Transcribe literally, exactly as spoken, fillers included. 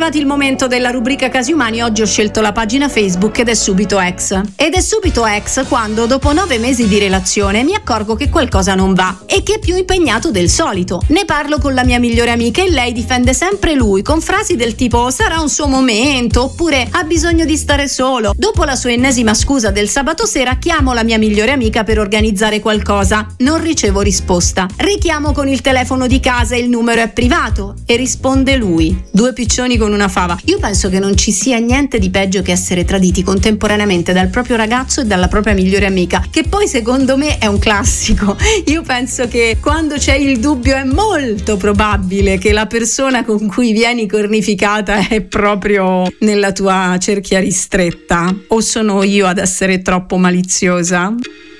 arrivati il momento della rubrica Casi Umani. Oggi ho scelto la pagina Facebook ed è subito ex. Ed è subito ex quando dopo nove mesi di relazione mi accorgo che qualcosa non va e che è più impegnato del solito. Ne parlo con la mia migliore amica e lei difende sempre lui con frasi del tipo sarà un suo momento oppure ha bisogno di stare solo. Dopo la sua ennesima scusa del sabato sera chiamo la mia migliore amica per organizzare qualcosa. Non ricevo risposta. Richiamo con il telefono di casa e il numero è privato e risponde lui. Due piccioni con una fava. Io penso che non ci sia niente di peggio che essere traditi contemporaneamente dal proprio ragazzo e dalla propria migliore amica, che poi secondo me è un classico. Io penso che quando c'è il dubbio è molto probabile che la persona con cui vieni cornificata è proprio nella tua cerchia ristretta. O sono io ad essere troppo maliziosa?